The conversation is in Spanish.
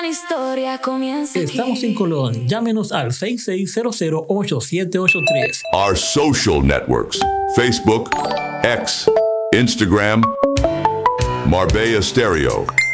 La historia comienza aquí. Estamos en Colón. Llámenos al 6600-8783. Our social networks: Facebook, X, Instagram, Marbella Stereo.